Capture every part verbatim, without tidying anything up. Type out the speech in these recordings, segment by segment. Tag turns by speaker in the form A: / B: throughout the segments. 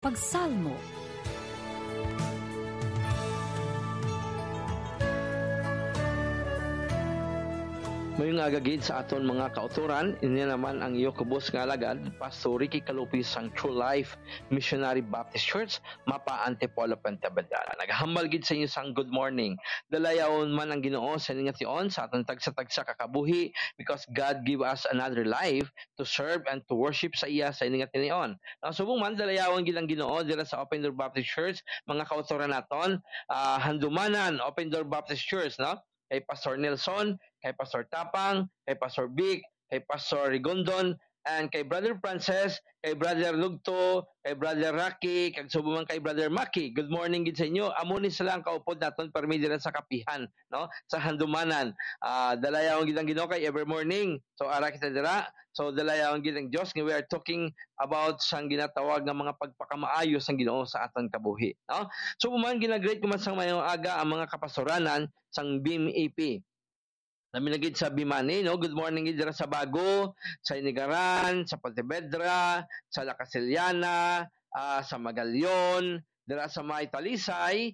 A: pagsalmo.
B: Mayong agagid sa aton mga kauturan, ini naman ang iyo kubos nga alagad, Pastor Ricky Calupis sang True Life Missionary Baptist Church, Mapa Antipolo, Pantabandala. Naghambal gid sa inyo sang good morning. Dalayawon man ang Ginoo sa inyong tion sa aton tagsa-tagsa kakabuhi because God give us another life to serve and to worship sa iya sa inyong tion. Now, subong man dalayawon gid ang Ginoo dira sa Open Door Baptist Church, mga kauturan naton, uh, handumanan Open Door Baptist Church, no? Kay Pastor Nelson, kay Pastor Tapang, kay Pastor Vic, kay Pastor Rigondon, and kay Brother Frances, kay Brother Lugto, kay Brother Rocky, kag subuman kay Brother Maki. Good morning gid sa inyo. Amo ni sila ang kaupod naton permi dira sa kapihan, no? Sa handumanan. Uh, dalayawon gid ang Ginoo kay every morning. So ara kita dira. So dalayawon gid ang Dios nga we are talking about sang ginatawag nga mga pagpakamaayo sang Ginoo sa aton kabuhi, no? So man gina-great ko man sang mayong aga ang mga kapastoranan sang B I M A P. Nami nagid sa Bimani, no? Good morning gid dira sa Bago, sa Inigaran, sa Pontevedra, sa La Casillana, uh, sa Magalyon, dira sa May Talisay,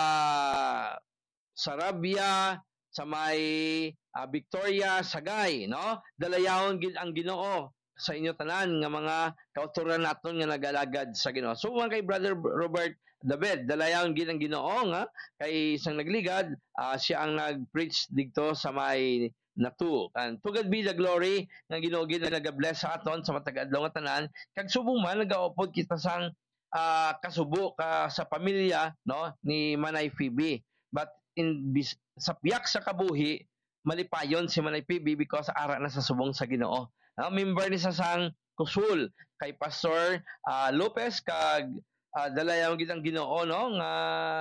B: uh, sa Rabia, sa May uh, Victoria, Sagay, no? Dalayawon gid ang Ginoo sa inyo tanan nga mga kauturan naton nga nagalagad sa Ginoo. So man kay Brother Robert David, dalayawon gid ang Ginoo nga kay isang nagligad, uh, siya ang nag-preach dito sa may Natu. And to God be the glory nga Ginoo gid na nag-bless sa aton sa matag adlaw nga tanan. Kag subong man nagaupod kita sang uh, kasubo ka sa pamilya, no, ni Manay Phoebe. But in bis, sa piyak sa kabuhi, malipayon si Manay Phoebe because ara na sa subong sa Ginoo. Uh, member ni sa sang Kusul kay Pastor uh, Lopez kag uh, dalayawon gid ang Ginoo, no, nga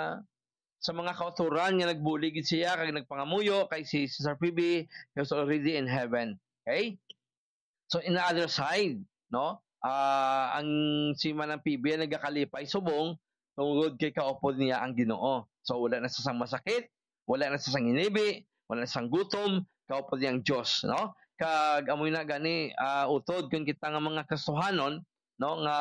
B: sa mga kauturan nga nagbulig gid siya kag nagpangamuyo kay si Sister Phoebe was already in heaven. Okay? So in the other side, no, uh, ang si Manang Phoebe nagakalipay subong tungod kay kaupod niya ang Ginoo. So wala na sa sang masakit, wala na sa sang inibi, wala na sa sang gutom, kaupod niya ang Dios, no? Kag amoy na gani uh, utod kung kita nga mga kasuhanon, no, nga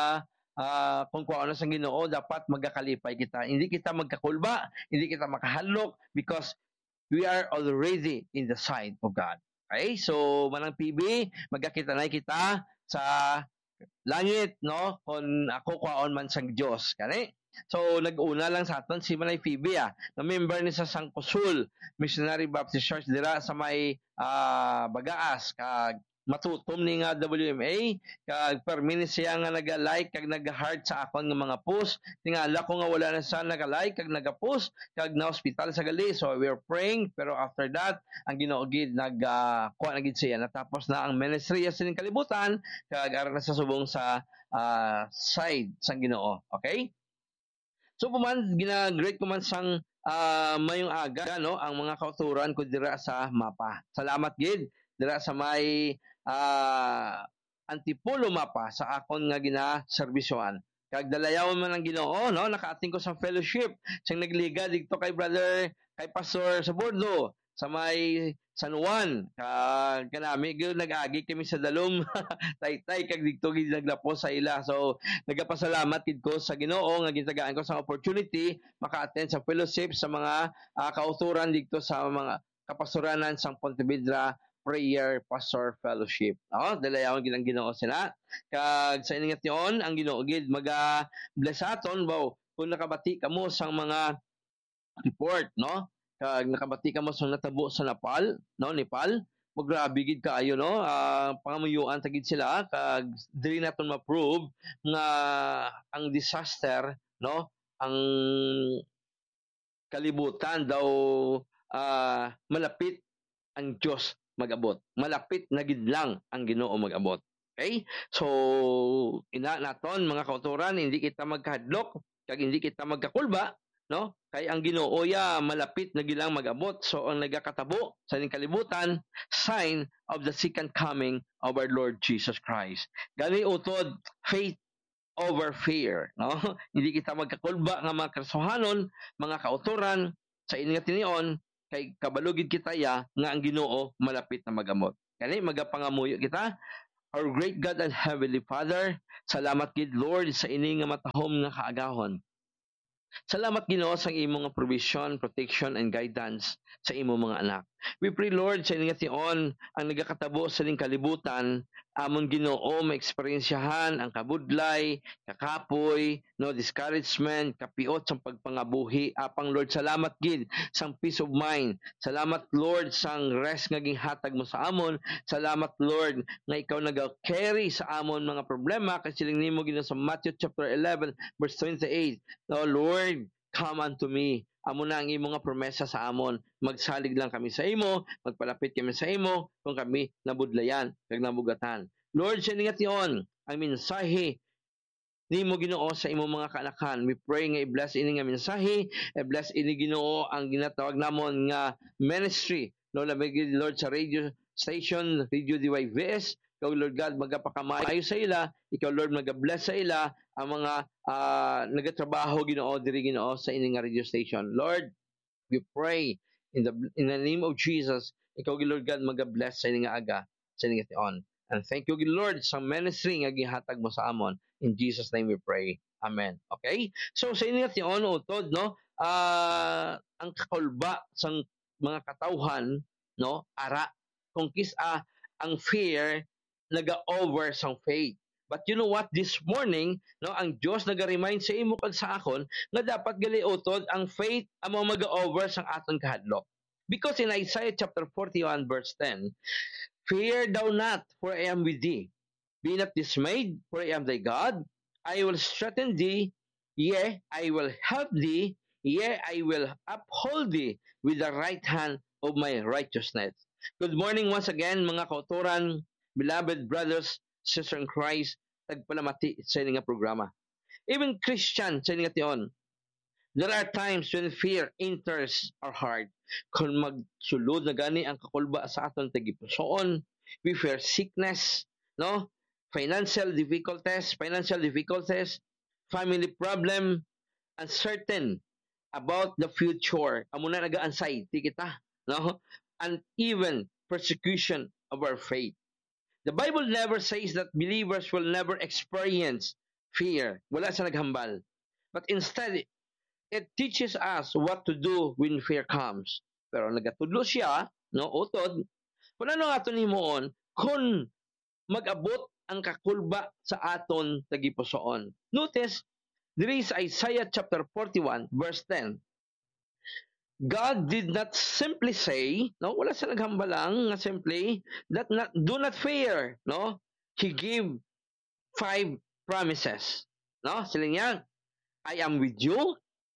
B: uh, kung kuano sa Ginoo dapat magakalipay kita. Hindi kita magkakulba, hindi kita makahalok because we are already in the side of God. Okay? So Manang P B, magkakita na kita sa langit, no, kung ako kuaon man sang Dios, kani? So, nag-una lang sa aton si Manay Phoebe, ah, na member ni sa Sangkusul Missionary Baptist Church dira sa may uh, Bagaas, kag matutom ni nga W M A, kag permini siya nga naga-like kag naga-heart sa akon nga mga post. Tingala ko nga wala na siya naga-like kag naga-post, kag na-hospital sa gali. So, we are praying, pero after that, ang Ginoo gid nag-kuha uh, na gid siya. Natapos na ang ministry sa sining kalibutan, kag ara na sa subong sa uh, side sang Ginoo. Okay? So puman gina-great ko man sang uh, mayong aga, no, ang mga kauturan ko dira sa Mapa. Salamat gid dira sa may uh, Antipolo Mapa sa akon nga gina-serbisyoan. Kag dalayawon man ang Ginoo, no, nakaating ko sa fellowship sing nagliga dito kay brother kay Pastor sa Bordo sa may San Juan. Kag kanami gyud nag-agi kami sa dalom tay-tay kag dito gid naglapo sa ila. So nagapasalamat gid ko sa Ginoo nga gitagaan ko sa opportunity maka-attend sa fellowship sa mga uh, kauturan dito sa mga kapastoraanan sang Pontevedra Prayer Pastor Fellowship. No, dalayawon gid ang Ginoo sina. Kag sa ining tion ang Ginoo gid maga-bless aton baw kung nakabati kamo sang mga report, no? Kag nakabati ka mo sa natabo sa Nepal, no, Nepal, magrabi gid kaayo, no, uh, pangamuyuan tagid sila kag dili naton ma-prove nga ang disaster, no, ang kalibutan daw uh, malapit ang Dios mag-abot. Malapit na gid lang ang Ginoo mag-abot. Okay? So ina naton mga kauturan, hindi kita magkahadlok kag hindi kita magkakulba, no? Kay ang Ginoo ya malapit na gilang mag-abot. So ang nagakatabo sa ning kalibutan, sign of the second coming of our Lord Jesus Christ. Gani utod faith over fear, no? Hindi kita magkakulba nga mga kasuhanon, mga kauturan sa ining tinion kay kabalugid kita ya nga ang Ginoo malapit na mag-amot. Kani magapangamuyo kita Our great God and Heavenly Father, salamat gid Lord sa ini nga matahom nga kaagahon. Salamat Ginoo sa imong nga provision, protection and guidance sa imong mga anak. We pray Lord sa ining tion ang nagakatabo sa ning kalibutan amon Ginoo maeksperiensyahan ang kabudlay, kakapoy, no discouragement, kapiot sa pagpangabuhi. Apang Lord, salamat gid sang peace of mind. Salamat Lord sang rest nga ginhatag mo sa amon. Salamat Lord nga ikaw naga-carry sa amon mga problema kasi siling nimo Ginoo sa Matthew chapter eleven verse twenty-eight. No Lord, come unto me. Amo na ang imong nga promesa sa amon. Magsalig lang kami sa imo, magpalapit kami sa imo kung kami nabudlayan, kag nabugatan. Lord, sa ining tion ang mensahe nimo Ginoo sa imong mga kaanakan. We pray nga i-bless ini nga mensahe, i-bless ini Ginoo ang ginatawag namon nga ministry. No, labig Lord sa radio station, Radio D Y V S. Ikaw Lord God magapakamayo sa ila, ikaw Lord magabless sa ila ang mga uh, nagatrabaho Ginoo diri Ginoo sa ini nga radio station. Lord, we pray in the in the name of Jesus, ikaw Lord God magabless sa ini nga aga, sa ini nga tion. And thank you Lord sa ministry nga gihatag mo sa amon. In Jesus name we pray. Amen. Okay? So sa ini nga tion utod no, uh, ang kakulba sang mga katawhan no, ara kung kisa ang fear naga-over sang faith. But you know what? This morning, no, ang Dios naga-remind sa imo kag sa akon nga dapat gali utod ang faith amo maga-over sang aton kahadlok. Because in Isaiah chapter forty-one verse ten, fear thou not, for I am with thee. Be not dismayed, for I am thy God. I will strengthen thee, yea, I will help thee, yea, I will uphold thee with the right hand of my righteousness. Good morning once again, mga kauturan, beloved brothers, sisters in Christ, tagpalamati sa ining nga programa. Even Christian sa ining nga tion, there are times when fear enters our heart. Kung magsulod na gani ang kakulba sa aton tagipusoon, we fear sickness, no? Financial difficulties, financial difficulties, family problem, uncertain about the future. Amo na naga-anxiety kita, no? And even persecution of our faith. The Bible never says that believers will never experience fear. Wala sa naghambal. But instead, it teaches us what to do when fear comes. Pero nagatudlo siya, no, utod, kung ano nga ito himuon, kung mag-abot ang kakulba sa aton tagipusoon. Notice, there is Isaiah chapter forty-one, verse ten. God did not simply say, no, wala sa naghambalang nga simply, that not, do not fear, no? He gave five promises, no? Sila niya, I am with you,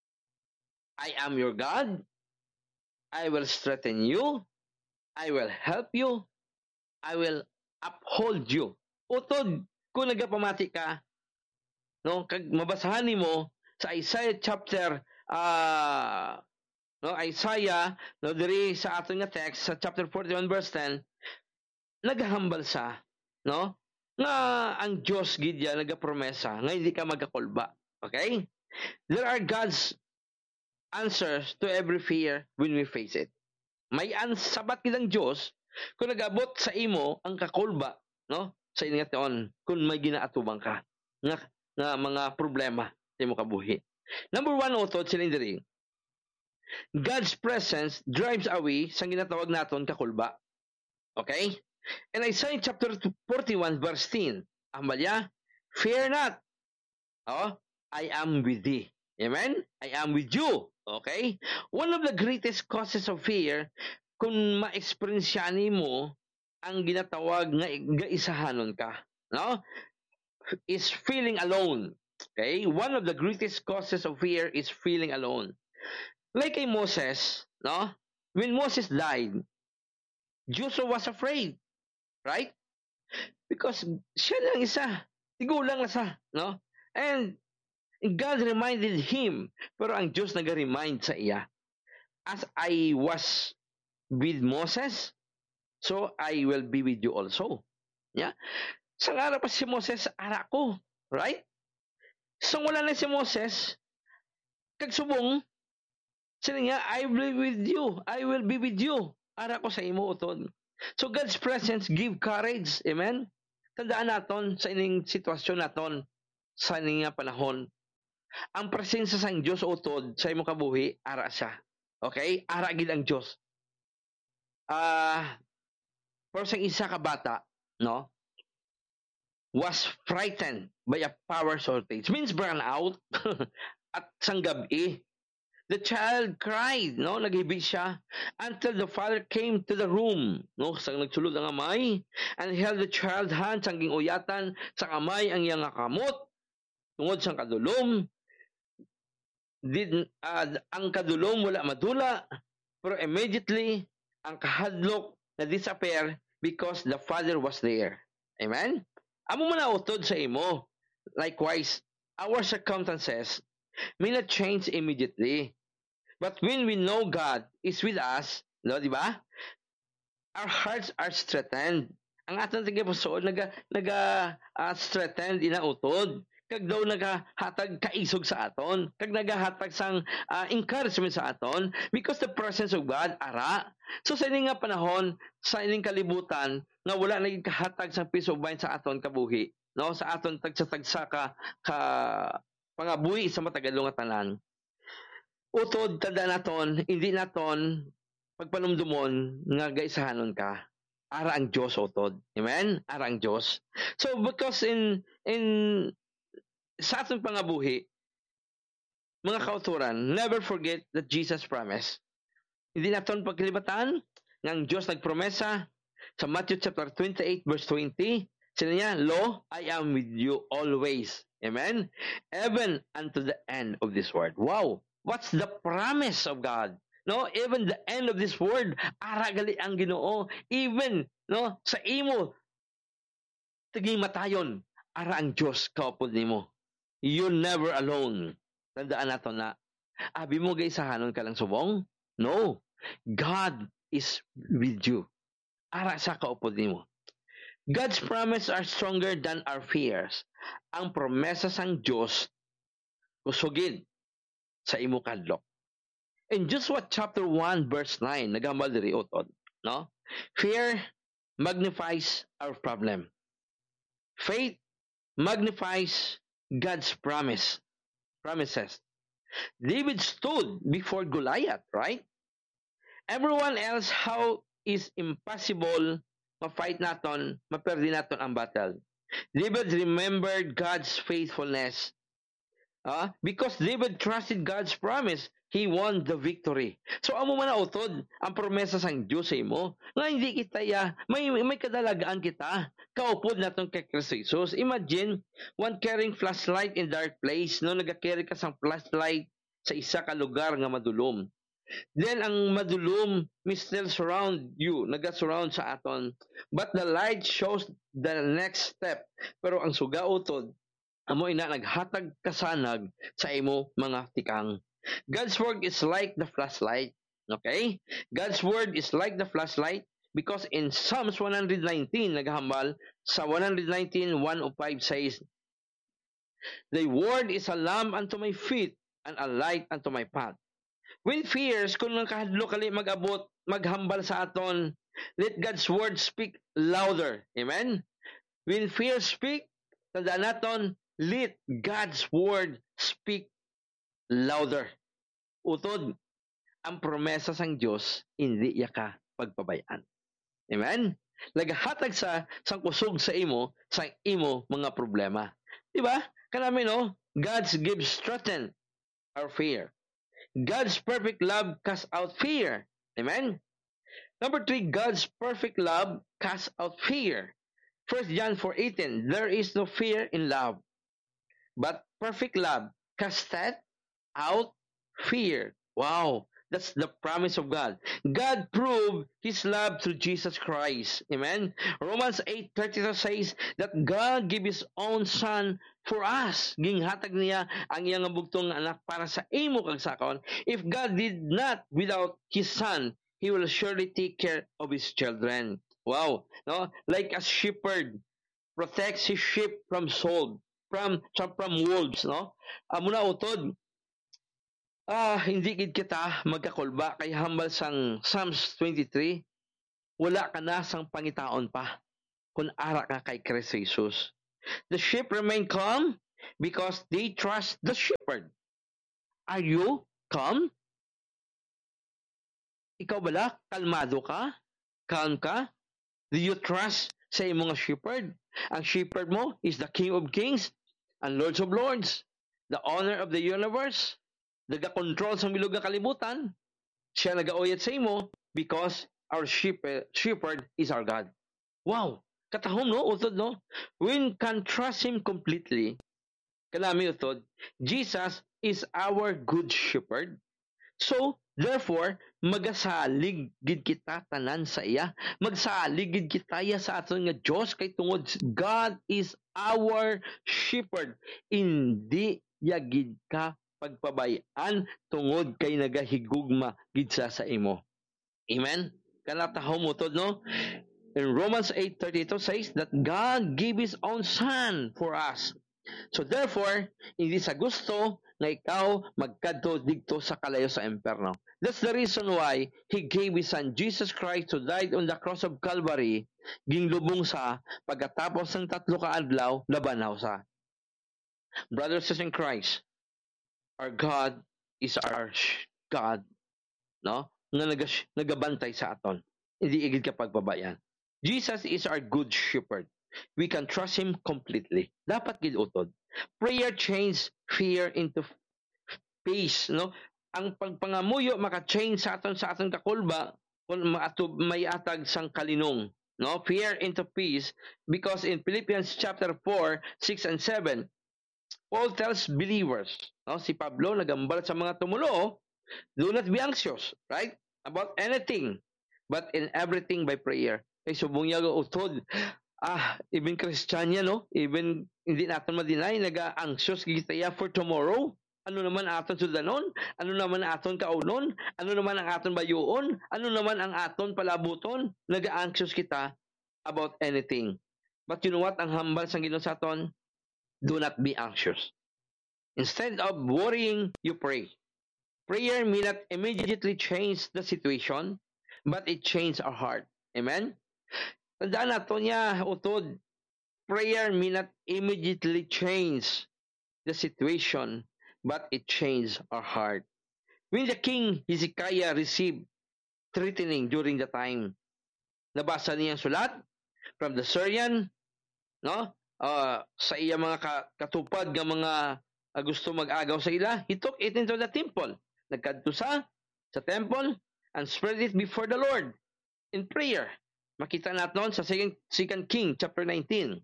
B: I am your God, I will strengthen you, I will help you, I will uphold you. Utod, kung nagapamati ka, no, kag mabasahan nimo sa Isaiah chapter uh, no, Isaiah, no, diri sa aton nga text sa chapter forty-one verse ten, naghahambal sa, no, nga ang Dios gid ya nagapromesa nga hindi ka magkakulba. Okay? There are God's answers to every fear when we face it. May ansabat gid ang Dios kung nagabot sa imo ang kakulba, no, sa ining tion kung may ginaatubang ka nga, nga mga problema sa imo kabuhi. Number one utod sila diri, God's presence drives away sa ginatawag naton kakulba. Okay? And Isaiah chapter forty-one verse ten, Amalya, fear not. Oh, I am with thee. Amen? I am with you. Okay? One of the greatest causes of fear, kung ma-experienceani mo ang ginatawag nga gaisahanon ka, no? Is feeling alone. Okay? One of the greatest causes of fear is feeling alone. Like kay Moses, no? When Moses died, Joshua was afraid, right? Because siya lang isa, tigulang na sa, no? And God reminded him, pero ang Diyos nag-remind sa iya, as I was with Moses, so I will be with you also. Yeah? Sa nga pa si Moses, ara ko, right? So wala na si Moses, kagsubong, sila nga, I will be with you. I will be with you. Ara ko sa imo utod. So God's presence give courage. Amen? tandaan naton sa ining sitwasyon naton sa ining nga panahon, ang presensya sang Dios utod sa imong kabuhi ara siya. Okay? Ara gid ang Dios. Ah, pero sang isa ka bata, no, was frightened by a power shortage. Means burn out. At sang gabi, the child cried, no, naghibi siya until the father came to the room, no, sang nagsulod ang amay and held the child hand sang ginguyatan sang amay ang iyang kamot tungod sang kadulom. Did uh, ang kadulom wala madula, pero immediately ang kahadlok na disappear because the father was there. Amen? Amo man utod sa imo. Likewise, our circumstances may not change immediately. But when we know God is with us, no, di ba? Our hearts are strengthened. Ang atong tigapusod naga naga uh, strengthened ina utod. Kag daw nagahatag kaisog sa aton, kag nagahatag sang uh, encouragement sa aton because the presence of God ara. So sa ining nga panahon, sa ining kalibutan nga wala naging kahatag sang peace of mind sa aton kabuhi, no, sa aton tagsa-tagsa ka, ka pangabuhi sa matagalong nga tanan. Utod tanda naton, hindi naton pagpanumdumon nga gaisahanon ka. Ara ang Dios utod. Amen? Ara ang Dios. So because in in sa atong pangabuhi, mga kauturan, never forget that Jesus promised. Hindi naton pagkalibutan ng Diyos nagpromesa sa Matthew chapter twenty-eight verse twenty. Sila niya, Lo, I am with you always. Amen? Even unto the end of this world. Wow! What's the promise of God? No, even the end of this world, aragali ang Ginoo. Even, no, sa imo, tiging matayon, ara ang Diyos kaupod nimo. You're never alone. Tandaan nato na, abi mo gay sahanon ka lang subong? No. God is with you. Ara sa kaupod nimo. God's promise are stronger than our fears. Ang promesa sang Diyos kusugid sa imo kadlok. In Joshua chapter one verse nine, nagambal diri utod, no? Fear magnifies our problem. Faith magnifies God's promise, promises. David stood before Goliath, right? Everyone else, how is impossible ma-fight naton, maperdi naton ang battle. David remembered God's faithfulness. Uh, because David trusted God's promise, he won the victory. So, amo man na utod ang promesa sang Diyos sa imo. Nga hindi kita ya, may, may kadalagaan kita. Kaupod naton kay Kristo Jesus. Imagine, one carrying flashlight in dark place, no, nagka-carry ka sang flashlight sa isa ka lugar nga madulom. Then, ang madulom may still surround you, naga-surround sa aton. But the light shows the next step. Pero ang suga utod, amo ina naghatag kasanag sa imo mga tikang. God's word is like the flashlight. Okay? God's word is like the flashlight because in Psalms one nineteen, naghambal sa one nineteen, one oh five says, the word is a lamp unto my feet and a light unto my path. When fears, kung nang kahadlo kali mag-abot, maghambal sa aton, let God's word speak louder. Amen? When fears speak, tandaan naton, let God's word speak louder. Utod, ang promesa sang Diyos, hindi iya ka pagpabayaan. Amen? Lagahatag sa sang kusog sa imo, sa imo mga problema. Diba? Kanami no, God's gives strength our fear. God's perfect love casts out fear. Amen? Number three, God's perfect love casts out fear. First John four eighteen, there is no fear in love, but perfect love casteth out fear. Wow, that's the promise of God. God proved His love through Jesus Christ. Amen. Romans eight thirty-two says that God gave His own Son for us. Ginghatag niya ang iyang bugtong anak para sa imo kag sakon. If God did not without His Son, He will surely take care of His children. Wow, no? Like a shepherd protects his sheep from soul, from from wolves, no? Amo na utod. Ah, hindi gid kita magkakulba kay hambal sang Psalms twenty-three. Wala ka na sang pangitaon pa. kung ara ka kay Kristo Jesus. The sheep remain calm because they trust the shepherd. Are you calm? Ikaw bala, kalmado ka? Calm ka? Do you trust sa imong shepherd? Ang shepherd mo is the King of Kings and Lords of Lords, the owner of the universe, naga-control sa milog nga kalibutan. Siya nagaoyat sa imo because our shepherd, shepherd is our God. Wow! Katahom, no? Utod, no? We can trust Him completely. Kanami utod, Jesus is our good shepherd. So, therefore, magasalig gid kita tanan sa iya. Magsalig gid kita ya sa aton nga Dios kay tungod God is our shepherd. Hindi ya gid ka pagpabayan tungod kay nagahigugma gid sa sa imo. Amen. Kanataho mo to, no? In Romans eight thirty-two says that God gave His own Son for us. So therefore, hindi sa gusto na ikaw magkadto dito sa kalayo sa imperno. That's the reason why He gave His Son, Jesus Christ, to die on the cross of Calvary, ginlubong sa pagkatapos ng tatlo ka adlaw, labanaw sa. Brothers and sisters in Christ, our God is our God, no? Nga nagas, nagabantay sa aton. Hindi igid ka pagbabayan. Jesus is our good shepherd. We can trust Him completely. Dapat gid utod. Prayer changes fear into peace, no? Ang pagpangamuyo maka-change sa aton sa aton kakulba kung may atag sang kalinong, no? Fear into peace, because in Philippians chapter four, six and seven, Paul tells believers, no? Si Pablo nagambal sa mga tumulo, do not be anxious, right? About anything, but in everything by prayer. Kay subong niya utod. Ah, even Kristiyanya, no? Even hindi natin madinay, naga-anxious kita for tomorrow. Ano naman aton sudanon? Ano naman aton kaunon? Ano naman ang aton bayuon? Ano naman ang aton palabuton? Naga-anxious kita about anything. But you know what? Ang hambal sa Ginoo sa aton, do not be anxious. Instead of worrying, you pray. Prayer may not immediately change the situation, but it changes our heart. Amen? Tandaan nato niya, utod, prayer may not immediately change the situation, but it changed our heart. When the king Hezekiah received threatening during the time, nabasa niya ang sulat from the Syrian, no? Uh, sa iya mga katupad ng mga uh, gusto mag-agaw sa ila, he took it into the temple. Nagkadto sa sa temple and spread it before the Lord in prayer. Makita natin sa Second King chapter nineteen.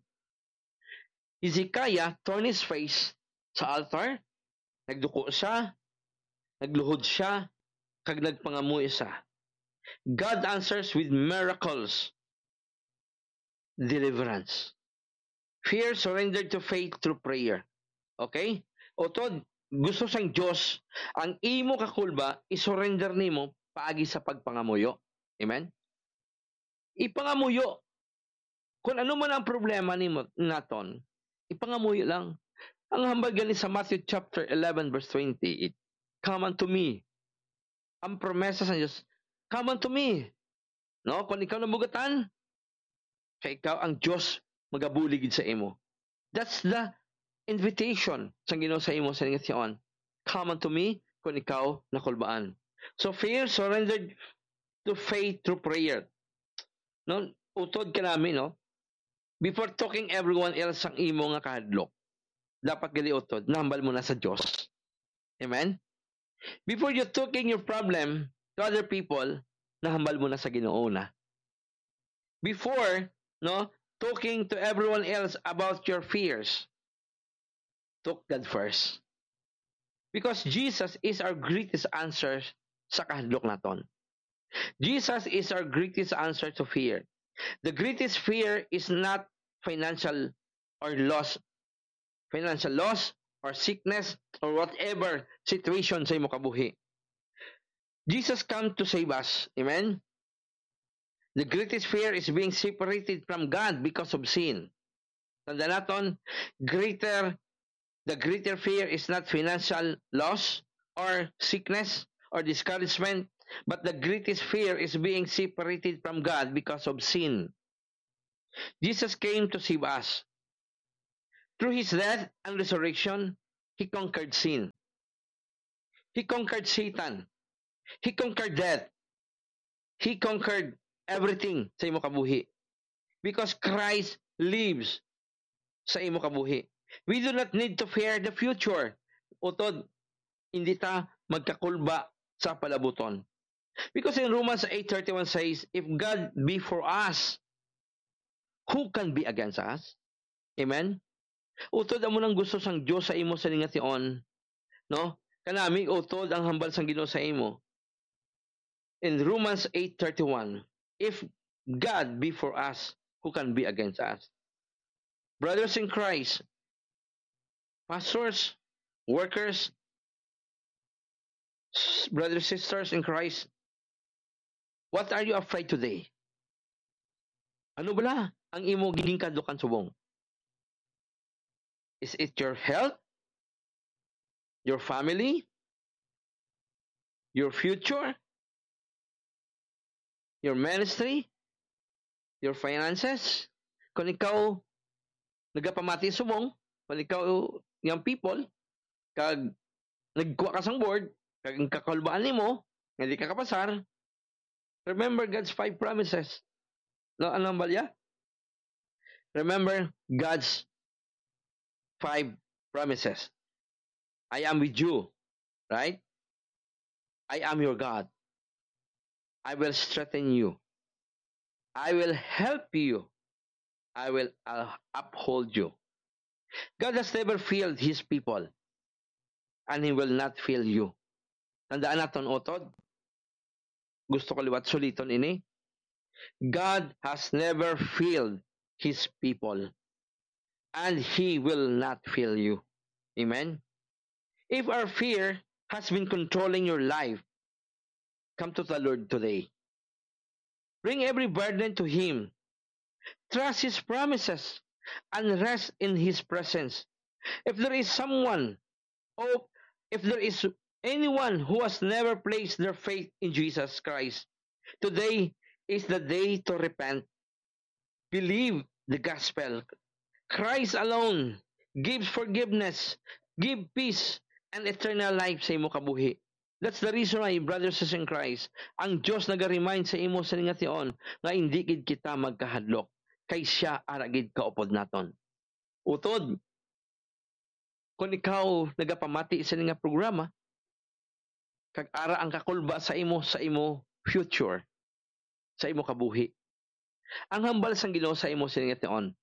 B: Hezekiah turned his face sa altar, nagduko siya, nagluhod siya, kag nagpangamuy siya. God answers with miracles, deliverance. Fear surrendered to faith through prayer. Okay? Otod, gusto sang Diyos, ang imo kakulba, isurrender nimo paagi sa pagpangamuyo. Amen? Ipangamuyo. Kung ano man ang problema ni naton, ipangamuyo lang. Ang hambal gani sa Matthew chapter eleven verse twenty, come unto me. Ang promesa sa Diyos, come unto me. No? Kung ikaw namugatan, kaya ikaw ang Diyos magabuligid sa imo. That's the invitation sa Ginoo sa imo sa ingasyon. Come unto me kung ikaw nakulbaan. So fear surrendered to faith through prayer. No, utod ka namin, no? Before talking everyone else ang imo nga kahadlok, dapat gali utod, nahambal mo na sa Diyos. Amen? Before you talking your problem to other people, nahambal mo na sa Ginoo na. Before, no, talking to everyone else about your fears, talk God first. Because Jesus is our greatest answer sa kahadlok naton. Jesus is our greatest answer to fear. The greatest fear is not financial or loss, financial loss or sickness or whatever situation sa imo kabuhi. Jesus come to save us. Amen? The greatest fear is being separated from God because of sin. Tanda naton, greater, the greater fear is not financial loss or sickness or discouragement, but the greatest fear is being separated from God because of sin. Jesus came to save us. Through his death and resurrection, he conquered sin. He conquered Satan. He conquered death. He conquered everything sa imo kabuhi. Because Christ lives sa imo kabuhi. We do not need to fear the future. Utod, hindi ta magkakulba sa palabuton. Because in Romans eight thirty-one says, if God be for us, who can be against us? Amen? Utod amo nang gusto sang Dios sa imo sa ningation, no? Kanami utod ang hambal sang Ginoo sa imo. In Romans eight thirty-one, if God be for us, who can be against us? Brothers in Christ, pastors, workers, brothers and sisters in Christ, what are you afraid today? Ano bala ang imo gining kadlukan subong? Is it your health? Your family? Your future? Your ministry? Your finances? Kung ikaw nagapamati subong, kung ikaw young people, kag nagkuha ka sang board, kag ang kakalbaan nimo, hindi ka kapasar, remember God's five promises. No, ano balya? Remember God's five promises. I am with you, right? I am your God. I will strengthen you. I will help you. I will uh, uphold you. God has never failed his people, and he will not fail you. Tandaan natin, utod. Gusto ko liwat suliton ini. God has never failed his people, and he will not fail you. Amen? If our fear has been controlling your life, come to the Lord today. Bring every burden to him. Trust his promises and rest in his presence. If there is someone, or if there is anyone who has never placed their faith in Jesus Christ, today is the day to repent. Believe the gospel. Christ alone gives forgiveness, give peace, and eternal life sa imo kabuhi. That's the reason why, brothers and sisters in Christ, ang Diyos nag-remind sa imo sa ningation nga hindi gid kita magkahadlok kay siya ara gid kaupod naton. Utod, kung ikaw nagapamati sa nga programa, kag ara ang kakulba sa imo sa imo future, sa imo kabuhi. Ang hambal sang Ginoo sa imo sa ningation,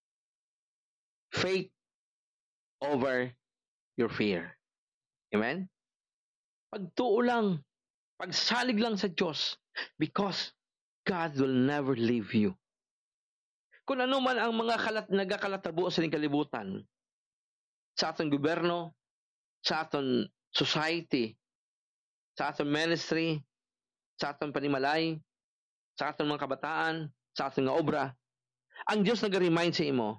B: faith over your fear. Amen? Pagtuo lang, pagsalig lang sa Diyos, because God will never leave you. Kung ano man ang mga kalat, nagakalatabo sa kalibutan, sa ating gobyerno, sa ating society, sa ating ministry, sa ating panimalay, sa ating mga kabataan, sa ating mga obra, ang Diyos nag-remind sa imo,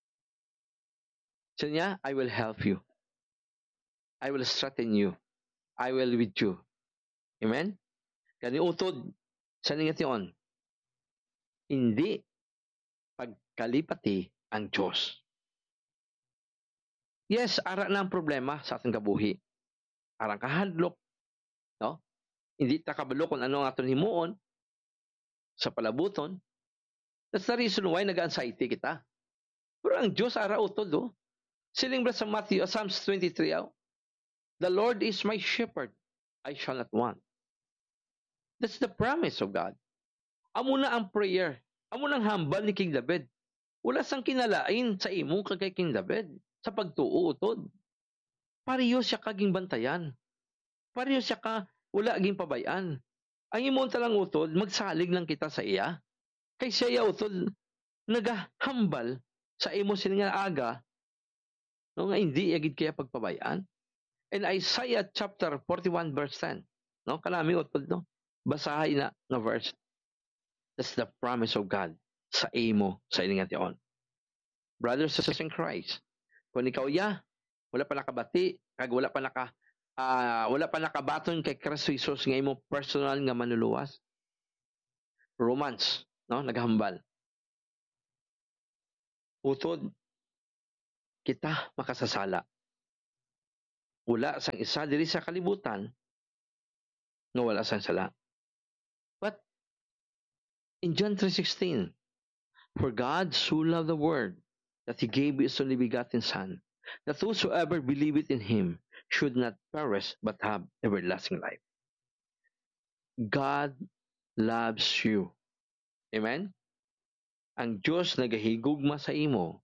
B: sa niya, I will help you. I will strengthen you. I will with you. Amen? Kani utod sa ningation, hindi pagkalipati ang Diyos. Yes, ara na ang problema sa ating kabuhi. Arang kahadlok, no? Hindi ta kabalo kung ano ang aton himuon sa palabuton. That's the reason why nag-anxiety kita. Pero ang Diyos ara utod, oh. Siling sa Matthew, Psalms twenty-three, oh. The Lord is my shepherd, I shall not want. That's the promise of God. Amo na ang prayer. Amo nang hambal ni King David. Wala sang kinalain sa imo kagay King David sa pagtuo utod. Pareho siya kaging bantayan. Pareho siya ka wala aging pabayan. Ang imong talang utod, magsalig lang kita sa iya. Kay siya utod nagahambal sa imo sininga aga no nga hindi agid kaya pagpabayaan. In Isaiah chapter forty-one verse ten, no? Kanami utod no. Basahin na nga verse. That's the promise of God sa imo sa iningation. Brothers and sisters in Christ, kung ikaw ya, wala pa nakabati, kag wala pa naka uh, wala pa nakabaton kay Kristo Jesus nga imo personal nga manluluwas. Romans, no, naghambal. Utod, kita makasasala. Wala sang isa diri sa kalibutan nga wala sang sala. But in John three sixteen, for God so loved the world that He gave His only begotten Son, that whosoever believeth in Him should not perish but have everlasting life. God loves you. Amen? Ang Diyos nagahigugma sa imo.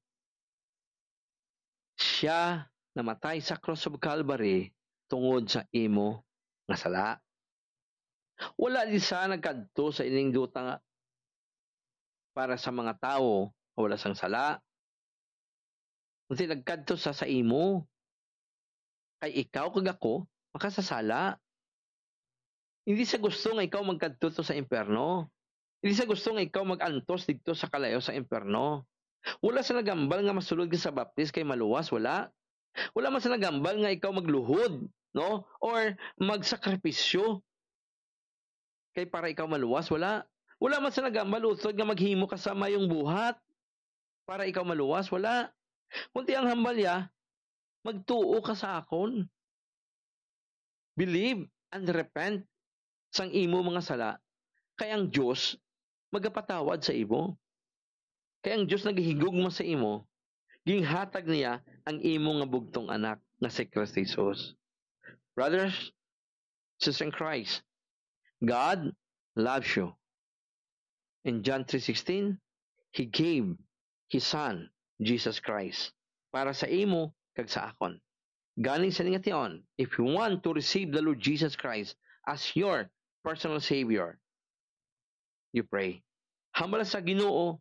B: Siya namatay sa cross of Calvary tungod sa imo nga sala. Wala di sa nagkadto sa ining duta nga para sa mga tao wala sang sala. Kunti nagkadto sa sa imo. Kay ikaw kag ako makasasala. Hindi sa gusto nga ikaw magkadto sa impierno. Hindi sa gusto nga ikaw mag-antos dito sa kalayo sa impierno. Wala sa nagambal nga masulod ka sa baptis kay maluwas, wala. Wala man sa nagambal nga ikaw magluhod, no? Or magsakripisyo kay para ikaw maluwas, wala. Wala man sa nagambal utod nga maghimo ka sa mayong buhat para ikaw maluwas, wala. Kunti ang hambalya, magtuo ka sa akon. Believe and repent sang imo mga sala. Kay ang Diyos magapatawad sa imo. Kay ang Diyos naghihigugma sa imo, ginghatag niya ang imo nga bugtong anak na si Kristo Jesus. Brothers, sisters in Christ, God loves you. In John three sixteen, He gave His Son, Jesus Christ, para sa imo kag sa akon. Galing sa ningation, if you want to receive the Lord Jesus Christ as your personal Savior, you pray. Hambal sa Ginoo,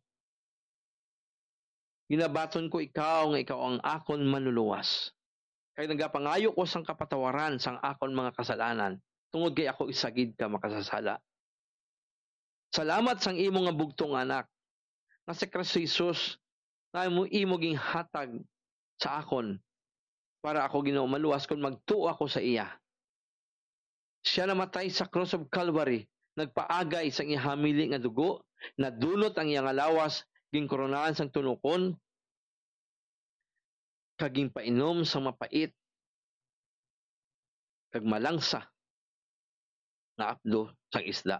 B: ginabaton ko ikaw nga ikaw ang akon manluluwas. Kay nagapangayo ko sang kapatawaran sang akon mga kasalanan, tungod kay ako isagid ka makasasala. Salamat sang imo nga bugtong anak, nga si Kristo Jesus, nga imo imo ging hatag sa akon, para ako Ginoo maluwas kung magtuo ako sa iya. Siya namatay sa cross of Calvary, nagpaagay sang ihamili nga dugo, nadunot ang iyang lawas, ging koronahan sang tunukon, kaging painom sang mapait, kag malangsa na apdo sang isda.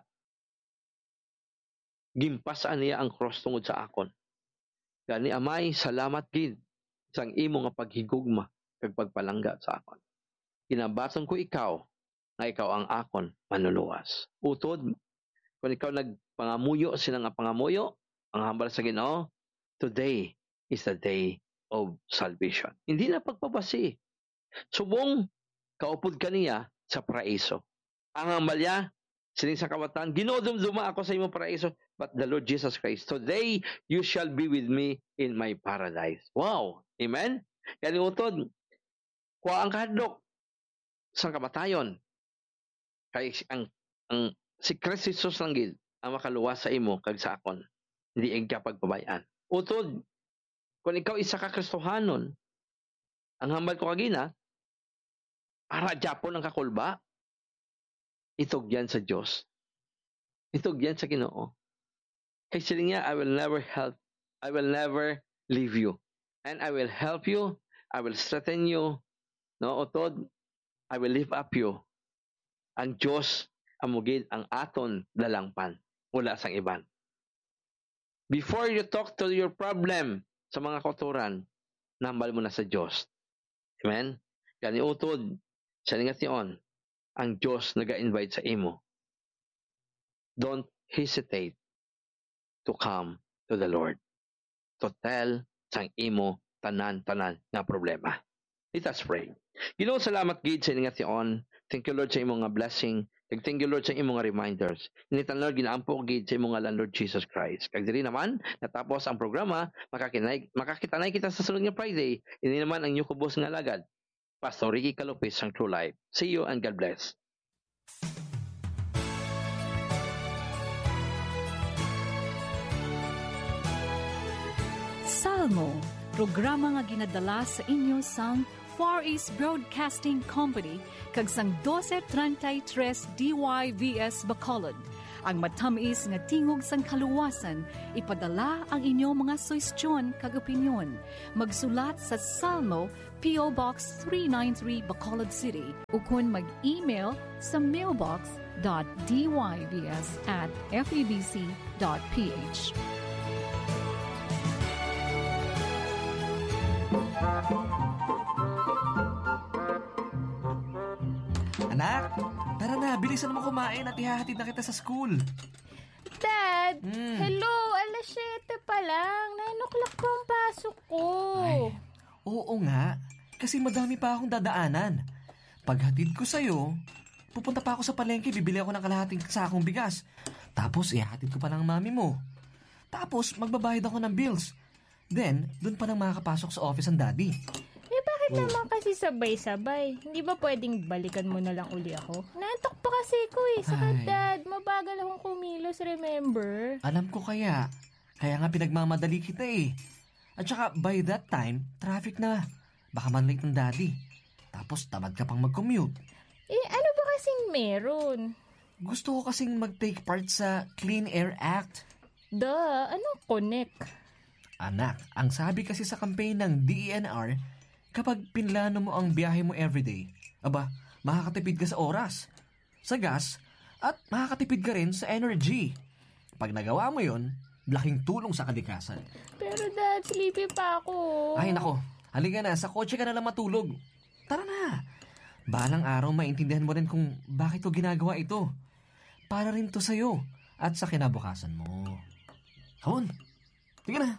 B: Gimpasaan niya ang cross tungod sa akon. Gani amay, salamat gid sang imo nga paghigugma kag pagpalangga sa akon. Ginabaton ko ikaw nga ikaw ang akon manluluwas. Utod, kung ikaw nagpangamuyo sila nga pangamuyo, ang hambal sa Ginoo, today is the day of salvation. Hindi na pagpabasi. Subong, kaupod ka niya sa paraiso. Ang hambalya, sining sa kawatan, ginodumduma ako sa imo paraiso, but the Lord Jesus Christ, today you shall be with me in my paradise. Wow! Amen? Kaya utod, kuha ang kahadlok sa kamatayon. Kaya ang, ang si Kristo Jesus lang gid ang makaluwas sa imo kag sa akon. Hindi ig ka pagpabayaan. Utod, kung ikaw isa ka Kristohanon, ang hambal ko kagina, para Japon ang kakulba, itog yan sa Diyos. Itog yan sa Ginoo. Kay sila niya, I will never help, I will never leave you. And I will help you, I will strengthen you, no, utod, I will lift up you. Ang Diyos, amugid ang aton dalangpan, wala sang iban. Before you talk to your problem sa mga kauturan, nambal mo na sa Diyos. Amen? Kani utod, sa ningation, ang Diyos naga-invite sa imo. Don't hesitate to come to the Lord. To tell sang imo tanan-tanan nga problema. Let us pray. Ginoo, salamat gid sa ningation. Thank you Lord sa imong nga blessing. Thank you Lord sa imong nga reminders. Initan Lord ginaampo gid sa imong nga Lord Jesus Christ. Kag diri naman natapos ang programa, makakinay makakitanay kita sa sunod nga Friday. Ini naman ang inyong kubos nga alagad, Pastor Ricky Calopez sang True Life. See you and God bless.
A: Salmo, programa nga ginadala sa inyo sang Far East Broadcasting Company kag sang twelve thirty-three D Y V S Bacolod. Ang matamis nga tingog sang kaluwasan, ipadala ang inyong mga suwestyon kag opinyon. Magsulat sa Salmo, P O. Box three ninety-three, Bacolod City. Ukon mag-email sa mailbox dot d y v s at f e b c dot p h.
C: Anak, tara na, bilisan mo kumain at ihahatid na kita sa school.
D: Dad,
C: Mm.
D: hello, alas siyete pa lang. nine o'clock pa ang pasok ko.
C: Ay, oo nga, kasi madami pa akong dadaanan. Paghatid ko sa'yo, pupunta pa ako sa palengke, bibili ako ng kalahating sakong bigas. Tapos ihahatid ko pa ng mami mo. Tapos magbabayad ako ng bills. Then, dun pa nang makakapasok sa office ang daddy.
D: Eh, bakit naman kasi sabay-sabay? Hindi ba pwedeng balikan mo na lang uli ako? Nantok pa kasi ko eh. Saka
C: Ay.
D: Dad, mabagal akong kumilos, remember?
C: Alam ko kaya. Kaya nga pinagmamadali kita eh. At saka by that time, traffic na. Baka man late ng daddy. Tapos tamad ka pang mag-commute.
D: Eh, ano ba kasing meron?
C: Gusto ko kasing mag-take part sa Clean Air Act.
D: Duh, anong connect?
C: Anak, ang sabi kasi sa campaign ng D E N R, kapag pinlano mo ang biyahe mo everyday, aba, makakatipid ka sa oras, sa gas, at makakatipid ka rin sa energy. Pag nagawa mo yon, laking tulong sa kalikasan.
D: Pero Dad, sleepy pa ako.
C: Ay nako, halika na, sa kotse ka na lang matulog. Tara na. Balang araw maintindihan mo rin kung bakit ko ginagawa ito. Para rin to sa'yo at sa kinabukasan mo. Come on, tingnan na.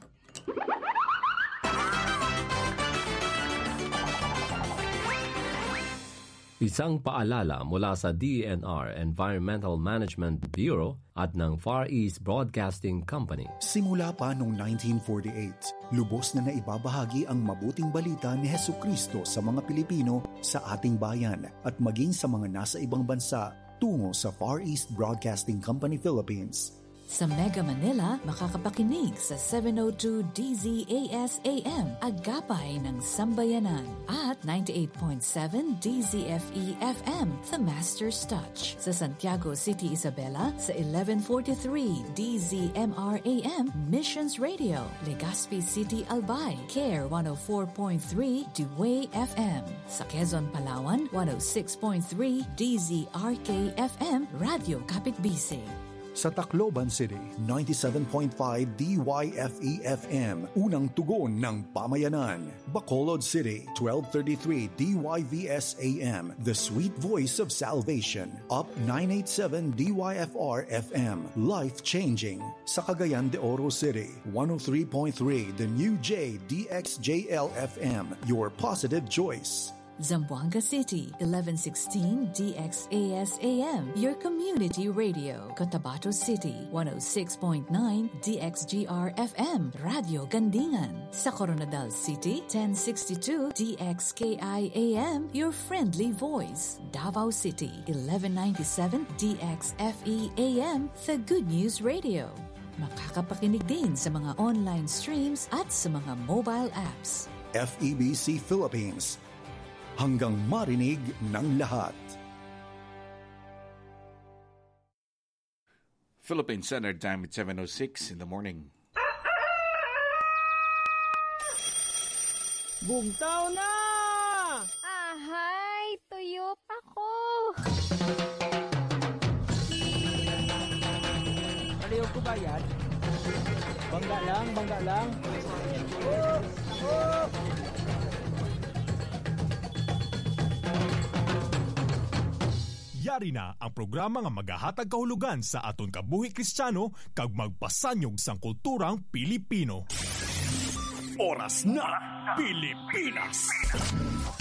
E: Isang paalala mula sa D E N R Environmental Management Bureau at ng Far East Broadcasting Company.
F: Simula pa noong nineteen forty-eight, lubos na naibabahagi ang mabuting balita ni Hesukristo sa mga Pilipino sa ating bayan at maging sa mga nasa ibang bansa tungo sa Far East Broadcasting Company Philippines.
G: Sa Mega Manila, makakapakinig sa seven oh two D Z A S A M, Agapay ng Sambayanan, at ninety-eight point seven D Z F E F M, The Master's Touch. Sa Santiago City, Isabela, sa eleven forty-three D Z M R A M, Missions Radio. Legazpi City, Albay, Care one oh four point three Dewey F M. Sa Quezon, Palawan, one oh six point three D Z R K F M, Radio Kapitbisig.
F: Sa Tacloban City, ninety-seven point five D Y F E F M, unang tugon ng pamayanan. Bacolod City, twelve thirty-three D Y V S A M, the sweet voice of salvation. Up nine eighty-seven D Y F R F M, life-changing. Sa Cagayan de Oro City, one oh three point three The New J D X J L F M, your positive choice.
G: Zamboanga City, eleven sixteen D X A S A M, your community radio. Cotabato City, one oh six point nine D X G R F M, Radio Gandingan. Sa Coronadal City, ten sixty-two D X K I A M, your friendly voice. Davao City, eleven ninety-seven D X F E A M, the Good News Radio. Makakapakinig din sa mga online streams at sa mga mobile apps.
F: F E B C Philippines, hanggang marinig ng lahat.
H: Philippine Standard Time at seven oh six in the morning.
I: Bugtaw na!
D: Ahay, tuyok ako.
I: Palihog ko ba yan? Bangga lang, bangga lang. Oh! Oh!
J: Yari na ang programa nga magahatag kahulugan sa aton kabuhi Kristiyano kag magpasanyog sang kulturang Pilipino. Oras na Pilipinas.